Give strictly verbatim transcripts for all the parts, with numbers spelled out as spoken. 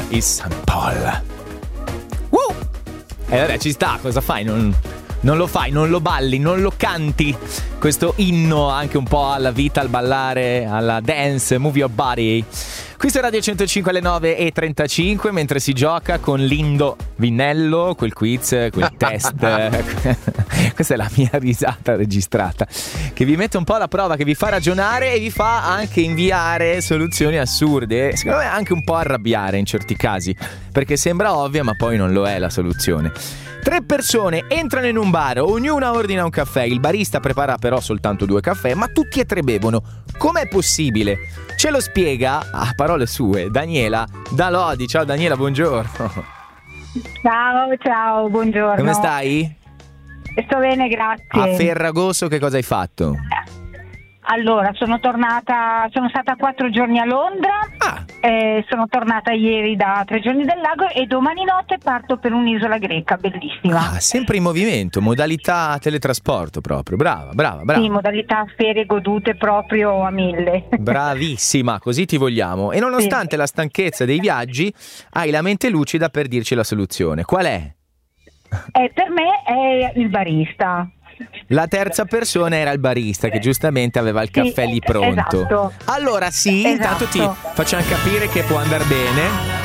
il Saint Paul. Uh! E vabbè, ci sta, cosa fai? Non, non lo fai, non lo balli, non lo canti. Questo inno anche un po' alla vita, al ballare, alla dance, move your body. Qui su Radio centocinque alle nove e trentacinque, mentre si gioca con l'indovinello, quel quiz, quel test. Questa è la mia risata registrata, che vi mette un po' alla prova, che vi fa ragionare e vi fa anche inviare soluzioni assurde. Secondo me anche un po' arrabbiare in certi casi, perché sembra ovvia ma poi non lo è la soluzione. Tre persone entrano in un bar, ognuna ordina un caffè, il barista prepara però soltanto due caffè, ma tutti e tre bevono. Com'è possibile? Ce lo spiega, a parole sue, Daniela da Lodi. Ciao Daniela, buongiorno. Ciao, ciao, buongiorno. Come stai? Sto bene, grazie. A Ferragosto che cosa hai fatto? Allora, sono tornata, sono stata quattro giorni a Londra, ah. eh, sono tornata ieri da tre giorni del lago e domani notte parto per un'isola greca, bellissima. Ah, sempre in movimento, modalità teletrasporto proprio, brava, brava, brava. Sì, modalità ferie godute proprio a mille. Bravissima, così ti vogliamo. E nonostante sì. la stanchezza dei viaggi, hai la mente lucida per dirci la soluzione. Qual è? Eh, per me è il barista. La terza persona era il barista che giustamente aveva il caffè sì, lì pronto. Esatto. Allora sì, esatto. intanto ti facciamo capire che può andare bene.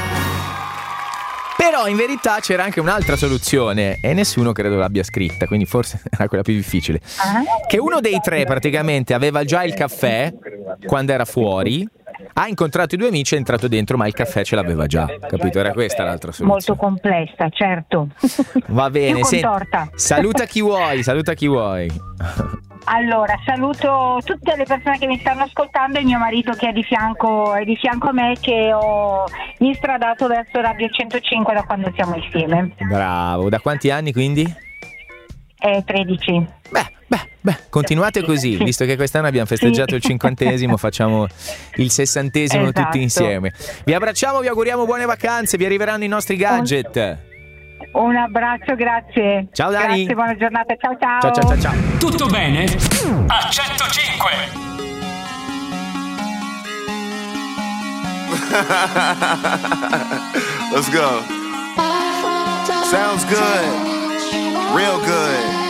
Però in verità c'era anche un'altra soluzione e nessuno credo l'abbia scritta, quindi forse era quella più difficile. Ah. Che uno dei tre praticamente aveva già il caffè quando era fuori, ha incontrato i due amici, è entrato dentro ma il caffè ce l'aveva già, capito? Era questa l'altra soluzione. Molto complessa, certo. Va bene, più senti, contorta. saluta chi vuoi, saluta chi vuoi. Allora, saluto tutte le persone che mi stanno ascoltando e mio marito che è di fianco, è di fianco a me, che ho instradato verso Radio centocinque da quando siamo insieme. Bravo, da quanti anni quindi? Eh, tredici. Beh, beh, beh, continuate così, sì. Visto che quest'anno abbiamo festeggiato sì. il cinquantesimo, facciamo il sessantesimo esatto. tutti insieme. Vi abbracciamo, vi auguriamo buone vacanze, vi arriveranno i nostri gadget. Un, un abbraccio, grazie. Ciao Dani. Grazie, buona giornata, ciao ciao. Ciao ciao ciao ciao. Tutto bene? A centocinque. Let's go. Sounds good. Real good.